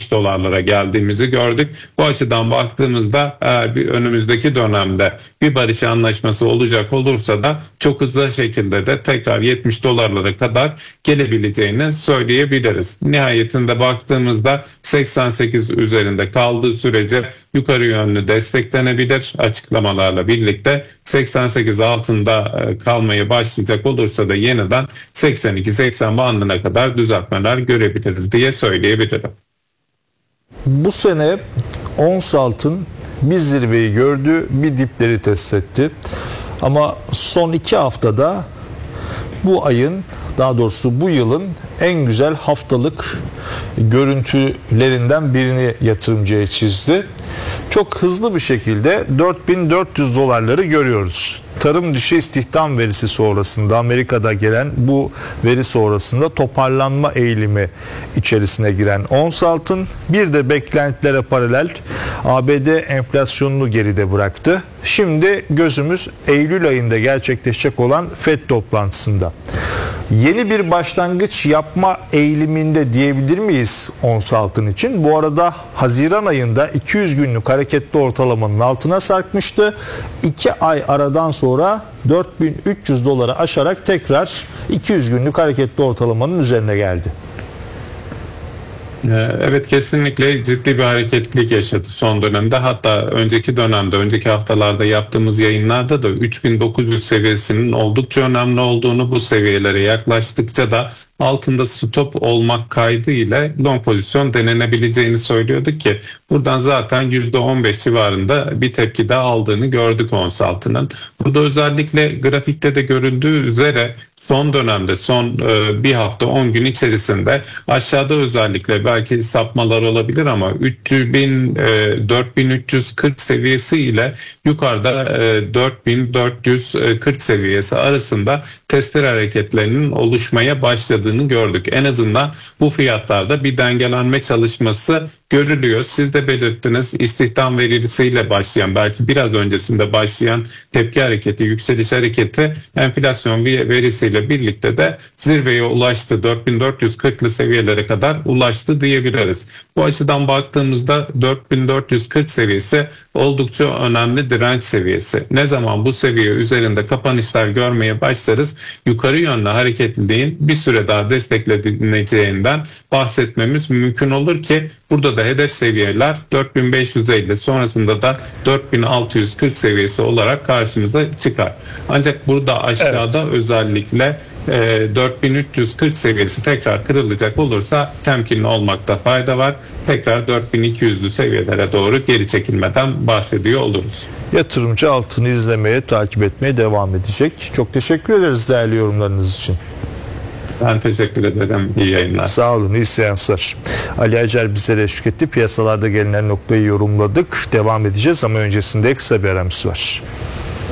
70 dolarlara geldiğimizi gördük. Bu açıdan baktığımızda eğer bir önümüzdeki dönemde bir barış anlaşması olacak olursa da çok hızlı şekilde de tekrar 70 dolarlara kadar gelebileceğini söyleyebiliriz. Nihayetinde baktığımızda 88 üzerinde kaldığı sürece yukarı yönlü desteklenebilir. Açıklamalarla birlikte 88 altında kalmaya başlayacak olursa da yeniden 82-80 bandına kadar düzeltmeler görebiliriz diye söyleyebilirim. Bu sene ons altın bir zirveyi gördü, bir dipleri test etti. Ama son 2 haftada bu ayın, daha doğrusu bu yılın en güzel haftalık görüntülerinden birini yatırımcıya çizdi. Çok hızlı bir şekilde 4400 dolarları görüyoruz. Tarım dışı istihdam verisi sonrasında, Amerika'da gelen bu veri sonrasında toparlanma eğilimi içerisine giren ons altın bir de beklentilere paralel ABD enflasyonunu geride bıraktı. Şimdi gözümüz Eylül ayında gerçekleşecek olan FED toplantısında. Yeni bir başlangıç yapma eğiliminde diyebilir miyiz ons altın için? Bu arada Haziran ayında 200 günlük hareketli ortalamanın altına sarkmıştı. 2 ay aradan sonra 4300 doları aşarak tekrar 200 günlük hareketli ortalamanın üzerine geldi. Evet, kesinlikle ciddi bir hareketlilik yaşadı son dönemde. Hatta önceki haftalarda yaptığımız yayınlarda da 3900 seviyesinin oldukça önemli olduğunu, bu seviyelere yaklaştıkça da altında stop olmak kaydı ile long pozisyon denenebileceğini söylüyorduk ki buradan zaten %15 civarında bir tepki daha aldığını gördük ons altının. Burada özellikle grafikte de görüldüğü üzere son dönemde bir hafta 10 gün içerisinde aşağıda özellikle belki sapmalar olabilir ama 4340 seviyesi ile yukarıda 4440 seviyesi arasında tester hareketlerinin oluşmaya başladığını gördük. En azından bu fiyatlarda bir dengelenme çalışması görülüyor. Siz de belirttiniz, istihdam verisiyle başlayan, belki biraz öncesinde başlayan tepki hareketi, yükseliş hareketi enflasyon verisiyle birlikte de zirveye ulaştı. 4440'lı seviyelere kadar ulaştı diyebiliriz. Bu açıdan baktığımızda 4440 seviyesi oldukça önemli direnç seviyesi. Ne zaman bu seviye üzerinde kapanışlar görmeye başlarız, yukarı yönlü hareketliliğin bir süre daha destekleneceğinden bahsetmemiz mümkün olur ki burada da hedef seviyeler 4550, sonrasında da 4640 seviyesi olarak karşımıza çıkar. Ancak burada aşağıda özellikle 4340 seviyesi tekrar kırılacak olursa temkinli olmakta fayda var. Tekrar 4200'lü seviyelere doğru geri çekilmeden bahsediyor oluruz. Yatırımcı altını izlemeye, takip etmeye devam edecek. Çok teşekkür ederiz değerli yorumlarınız için. Ben teşekkür ederim. İyi yayınlar. Sağ olun. İyi seanslar. Ali Acar bize de eşlik etti. Piyasalarda gelinen noktayı yorumladık. Devam edeceğiz ama öncesinde kısa bir aramız var.